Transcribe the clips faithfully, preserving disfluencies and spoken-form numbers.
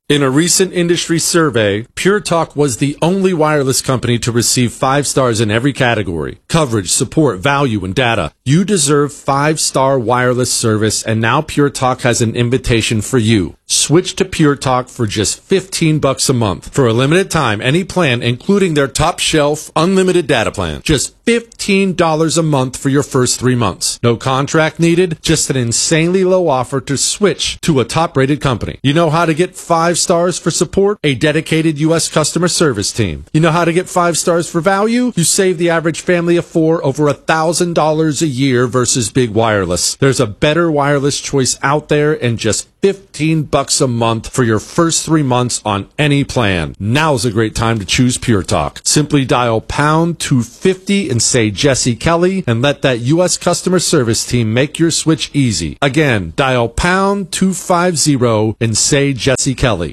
In a recent industry survey, Pure Talk was the only wireless company to receive five stars in every category: coverage, support, value, and data. You deserve five-star wireless service, and now Pure Talk has an invitation for you. Switch to Pure Talk for just fifteen bucks a month. For a limited time, any plan, including their top shelf unlimited data plan. Just fifteen dollars a month for your first three months. No contract needed, just an insanely low offer to switch to a top-rated company. You know how to get five stars for support? A dedicated U S customer service team. You know how to get five stars for value? You save the average family of four over one thousand dollars a year versus big wireless. There's a better wireless choice out there, and just fifteen bucks a month for your first three months on any plan. Now's a great time to choose Pure Talk. Simply dial pound two fifty and say Jesse Kelly, and let that U S customer service team make your switch easy. Again, dial pound two fifty and say Jesse Kelly.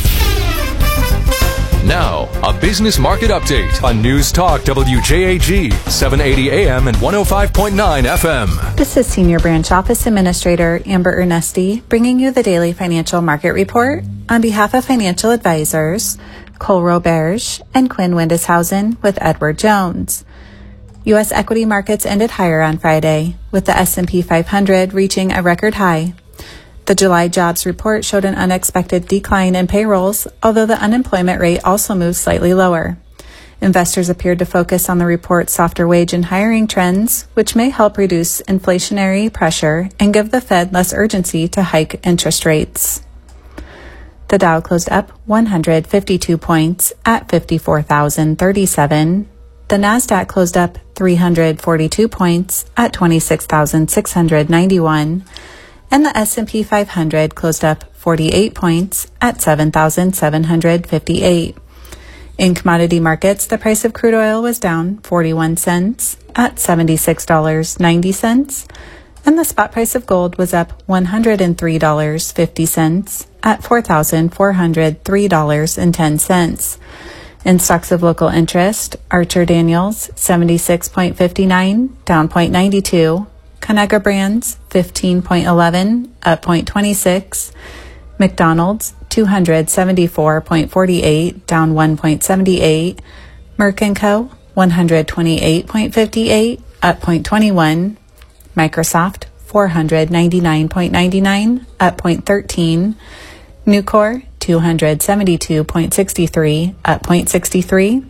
Now, a business market update on News Talk W J A G, seven eighty A M and one oh five point nine F M. This is Senior Branch Office Administrator Amber Ernesti bringing you the daily financial market report on behalf of financial advisors Cole Roberge and Quinn Windishausen with Edward Jones. U S equity markets ended higher on Friday, with the S and P five hundred reaching a record high. The July jobs report showed an unexpected decline in payrolls, although the unemployment rate also moved slightly lower. Investors appeared to focus on the report's softer wage and hiring trends, which may help reduce inflationary pressure and give the Fed less urgency to hike interest rates. The Dow closed up one hundred fifty-two points at fifty-four thousand thirty-seven. The Nasdaq closed up three hundred forty-two points at twenty-six thousand six hundred ninety-one. And the S and P five hundred closed up forty-eight points at seven thousand seven hundred fifty-eight. In commodity markets, the price of crude oil was down forty-one cents at seventy-six dollars and ninety cents, and the spot price of gold was up one hundred three dollars and fifty cents at four thousand four hundred three dollars and ten cents. In stocks of local interest, Archer Daniels seventy-six point five nine, down zero point nine two. Conagra Brands, fifteen point one one, up zero point two six. McDonald's, two hundred seventy-four point four eight, down one point seven eight. Merck and Co., one hundred twenty-eight point five eight, up zero point two one. Microsoft, four hundred ninety-nine point nine nine, up zero point one three. Nucor, two hundred seventy-two point six three, up zero point six three.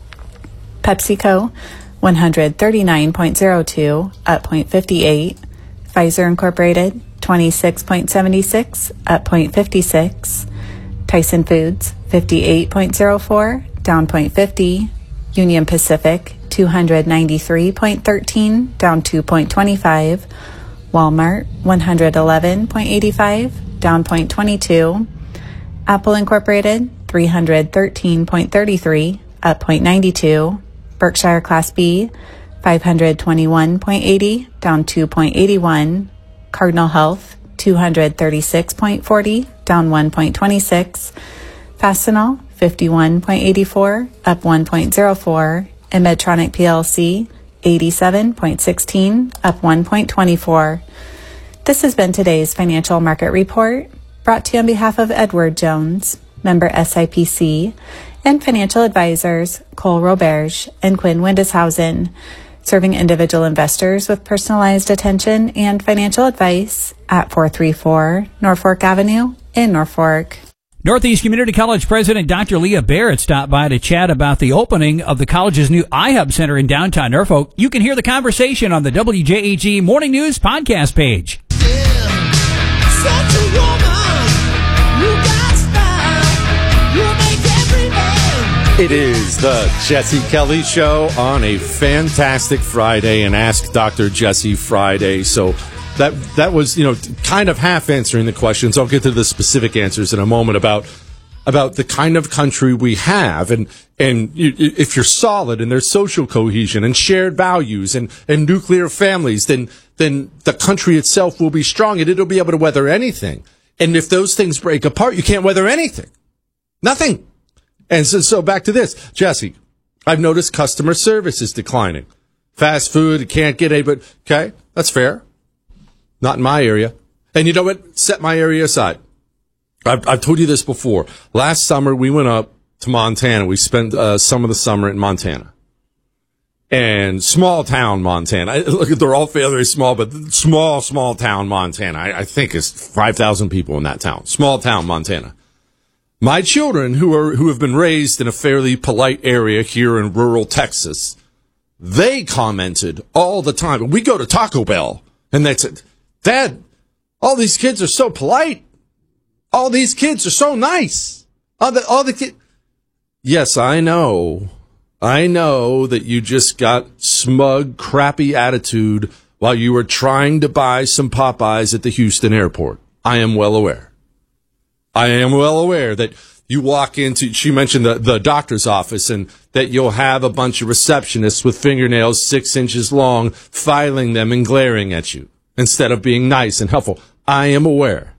PepsiCo, one hundred thirty-nine point zero two, up zero point five eight. Pfizer Incorporated, twenty-six point seven six, up zero point five six. Tyson Foods, fifty-eight point zero four, down zero point five zero. Union Pacific, two hundred ninety-three point one three, down two point two five. Walmart, one hundred eleven point eight five, down zero point two two. Apple Incorporated, three hundred thirteen point three three, up zero point nine two. Berkshire Class B, five hundred twenty-one point eight zero, down two point eight one. Cardinal Health, two hundred thirty-six point four zero, down one point two six. Fastenal, fifty-one point eight four, up one point zero four. And Medtronic P L C, eighty-seven point one six, up one point two four. This has been today's financial market report, brought to you on behalf of Edward Jones, member S I P C, and financial advisors Cole Roberge and Quinn Windishausen, serving individual investors with personalized attention and financial advice at four thirty-four Norfolk Avenue in Norfolk. Northeast Community College President Doctor Leah Barrett stopped by to chat about the opening of the college's new iHub Center in downtown Norfolk. You can hear the conversation on the W J A G Morning News podcast page. Yeah, such a woman, you got style, you make every man. It is the Jesse Kelly Show on a fantastic Friday, and Ask Doctor Jesse Friday. So that that was, you know, kind of half answering the questions. I'll get to the specific answers in a moment about about the kind of country we have, and and you, if you're solid and there's social cohesion and shared values and, and nuclear families, then then the country itself will be strong and it'll be able to weather anything. And if those things break apart, you can't weather anything. Nothing. And so, so back to this, Jesse, I've noticed customer service is declining. Fast food, can't get a, but okay, that's fair. Not in my area. And you know what? Set my area aside. I've, I've told you this before. Last summer, we went up to Montana. We spent uh, some of the summer in Montana. And small town Montana. I, look, they're all fairly small, but small, small town Montana. I, I think is five thousand people in that town. Small town Montana. My children, who are who have been raised in a fairly polite area here in rural Texas, they commented all the time. We go to Taco Bell, and they said, "Dad, all these kids are so polite. All these kids are so nice. All the all the kids." Yes, I know. I know that you just got smug, crappy attitude while you were trying to buy some Popeyes at the Houston airport. I am well aware. I am well aware that you walk into, she mentioned the, the doctor's office, and that you'll have a bunch of receptionists with fingernails six inches long filing them and glaring at you instead of being nice and helpful. I am aware.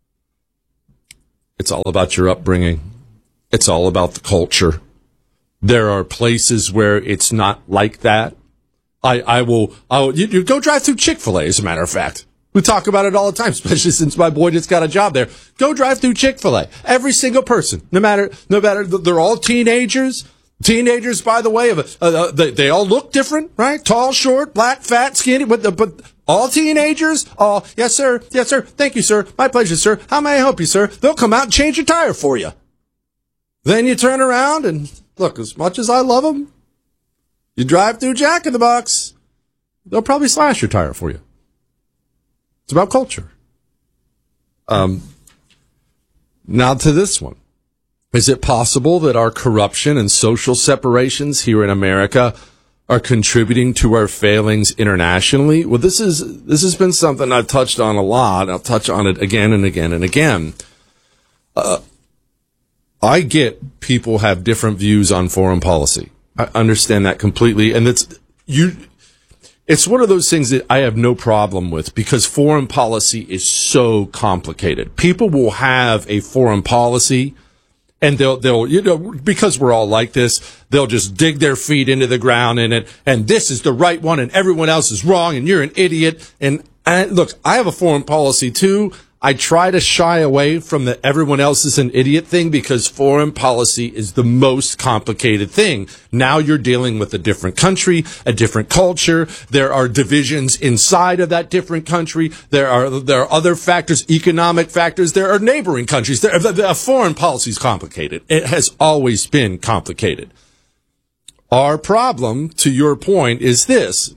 It's all about your upbringing. It's all about the culture. There are places where it's not like that. I, I will, I'll, you, you go drive through Chick-fil-A, as a matter of fact. We talk about it all the time, especially since my boy just got a job there. Go drive through Chick-fil-A. Every single person, no matter, no matter, they're all teenagers. Teenagers, by the way, of uh, they, they all look different, right? Tall, short, black, fat, skinny, but, the, but all teenagers, all, yes, sir, yes, sir, thank you, sir, my pleasure, sir, how may I help you, sir? They'll come out and change your tire for you. Then you turn around and, look, as much as I love them, you drive through Jack in the Box, they'll probably slash your tire for you. It's about culture. Um, now to this one. Is it possible that our corruption and social separations here in America are contributing to our failings internationally? Well, this is this has been something I've touched on a lot. I'll touch on it again and again and again. Uh, I get people have different views on foreign policy. I understand that completely, and it's you. It's one of those things that I have no problem with because foreign policy is so complicated. People will have a foreign policy, and they'll they'll you know because we're all like this, they'll just dig their feet into the ground in it, and this is the right one, and everyone else is wrong, and you're an idiot. And I, look, I have a foreign policy too. I try to shy away from the everyone else is an idiot thing because foreign policy is the most complicated thing. Now you're dealing with a different country, a different culture. There are divisions inside of that different country. There are there are other factors, economic factors. There are neighboring countries. There, the, the foreign policy is complicated. It has always been complicated. Our problem, to your point, is this.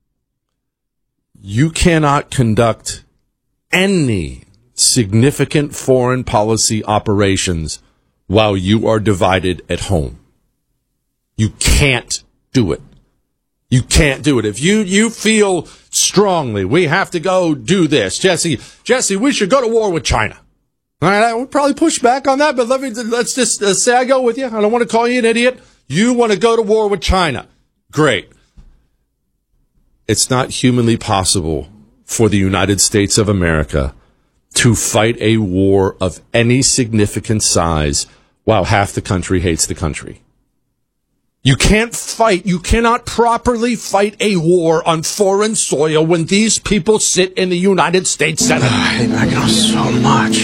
You cannot conduct any significant foreign policy operations while you are divided at home. You can't do it. You can't do it. If you, you feel strongly, we have to go do this. Jesse, Jesse, we should go to war with China. All right, I would probably push back on that, but let me, let's just uh, say I go with you. I don't want to call you an idiot. You want to go to war with China. Great. It's not humanly possible for the United States of America to fight a war of any significant size while half the country hates the country. You can't fight, you cannot properly fight a war on foreign soil when these people sit in the United States Senate. I hate Mackinac so much.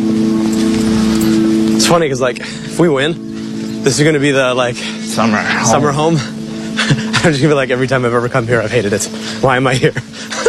It's funny because, like, if we win, this is going to be the, like, Summer home. Summer home. I'm just going to be like, every time I've ever come here, I've hated it. Why am I here?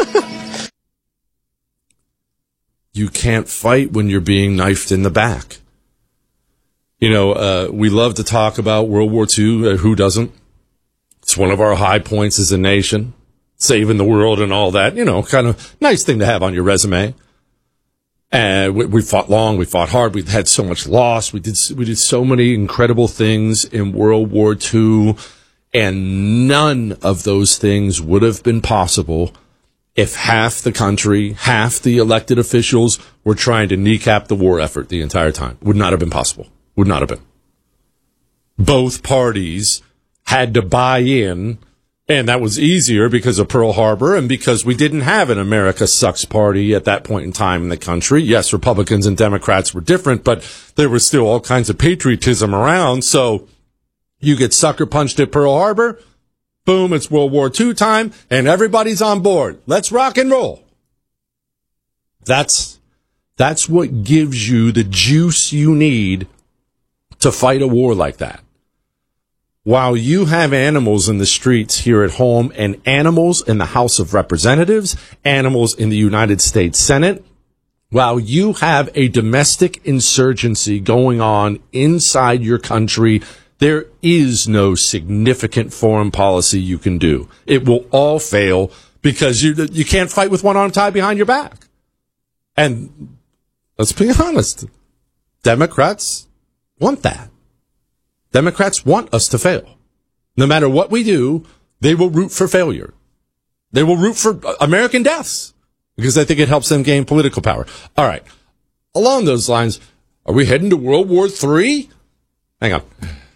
You can't fight when you're being knifed in the back. You know, uh, we love to talk about World War Two. Uh, who doesn't? It's one of our high points as a nation. Saving the world and all that. You know, kind of nice thing to have on your resume. And we, we fought long. We fought hard. We've had so much loss. We did, we did so many incredible things in World War Two. And none of those things would have been possible if half the country, half the elected officials were trying to kneecap the war effort the entire time. Would not have been possible. Would not have been. Both parties had to buy in, and that was easier because of Pearl Harbor and because we didn't have an America Sucks party at that point in time in the country. Yes, Republicans and Democrats were different, but there was still all kinds of patriotism around. So you get sucker punched at Pearl Harbor, boom, it's World War Two time, and everybody's on board. Let's rock and roll. That's That's what gives you the juice you need to fight a war like that. While you have animals in the streets here at home and animals in the House of Representatives, animals in the United States Senate, while you have a domestic insurgency going on inside your country, there is no significant foreign policy you can do. It will all fail because you you can't fight with one arm tied behind your back. And let's be honest, Democrats want that. Democrats want us to fail. No matter what we do, they will root for failure. They will root for American deaths because I think it helps them gain political power. All right. Along those lines, are we heading to World War Three? Hang on.